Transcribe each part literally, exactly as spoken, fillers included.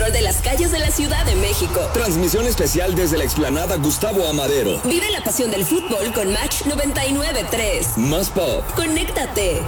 control de las calles de la Ciudad de México. Transmisión especial desde la explanada Gustavo Amadero. Vive la pasión del fútbol con Match noventa y nueve punto tres. Más pop. Conéctate.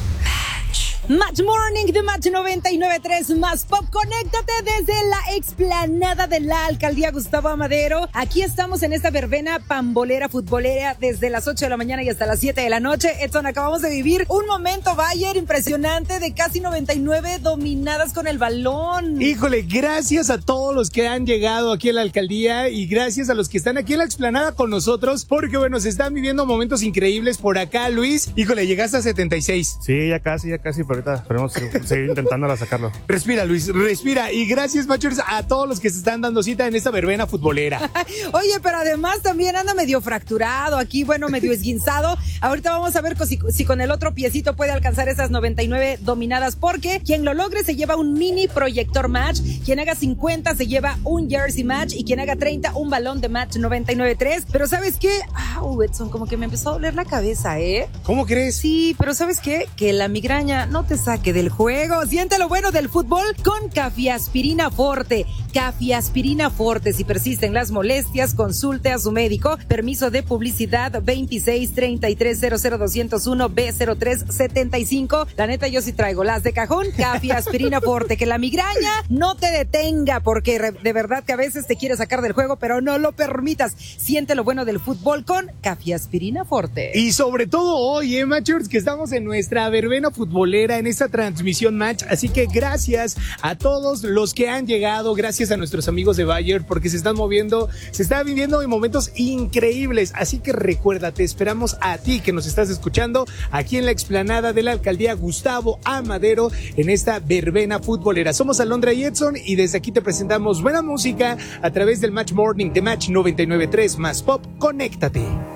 Match Morning de Match noventa y nueve punto tres Más Pop. Conéctate desde la explanada de la Alcaldía Gustavo Amadero. Aquí estamos en esta verbena pambolera futbolera desde las ocho de la mañana y hasta las siete de la noche. Edson, acabamos de vivir un momento Bayern impresionante de casi noventa y nueve dominadas con el balón. Híjole, gracias a todos los que han llegado aquí a la Alcaldía y gracias a los que están aquí en la explanada con nosotros, porque bueno, se están viviendo momentos increíbles por acá, Luis. Híjole, llegaste a setenta y seis. Sí, ya casi, ya casi. Ahorita esperemos seguir intentándola sacarlo. Respira, Luis, respira. Y gracias, Machers, a todos los que se están dando cita en esta verbena futbolera. Oye, pero además también anda medio fracturado aquí, bueno, medio esguinzado. Ahorita vamos a ver si, si con el otro piecito puede alcanzar esas noventa y nueve dominadas, porque quien lo logre se lleva un mini proyector Match, quien haga cincuenta se lleva un jersey Match y quien haga treinta un balón de Match noventa y nueve punto tres. Pero ¿sabes qué? Ah, Edson, como que me empezó a doler la cabeza, ¿eh? ¿Cómo crees? Sí, pero ¿sabes qué? Que la migraña no te saque del juego. Siente lo bueno del fútbol con Cafiaspirina Forte. Cafiaspirina Forte. Si persisten las molestias, consulte a su médico. Permiso de publicidad veintiséis treinta y tres cero cero doscientos uno B cero tres setenta y cinco. La neta, yo sí traigo las de cajón. Cafiaspirina Forte. Que la migraña no te detenga, porque de verdad que a veces te quiere sacar del juego, pero no lo permitas. Siente lo bueno del fútbol con Cafiaspirina Forte. Y sobre todo hoy, eh, Machers, que estamos en nuestra verbena futbolera, en esta transmisión Match, así que gracias a todos los que han llegado, gracias a nuestros amigos de Bayern, porque se están moviendo, se está viviendo en momentos increíbles, así que recuerda, te esperamos a ti que nos estás escuchando aquí en la explanada de la Alcaldía Gustavo Amadero, en esta verbena futbolera. Somos Alondra y Edson y desde aquí te presentamos buena música a través del Match Morning de Match noventa y nueve punto tres Más Pop. Conéctate.